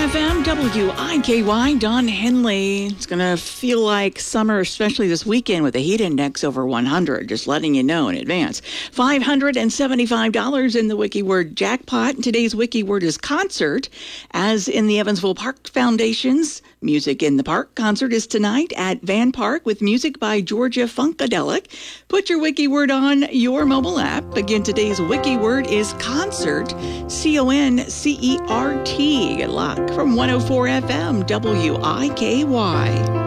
FM, WIKY, Don Henley. It's going to feel like summer, especially this weekend with the heat index over 100. Just letting you know in advance. $575 in the WikiWord jackpot. Today's WikiWord is concert. As in the Evansville Park Foundation's Music in the Park concert is tonight at Van Park with music by Georgia Funkadelic. Put your WikiWord on your mobile app. Again, today's WikiWord is concert, CONCERT. Good luck from 104 FM, WIKY.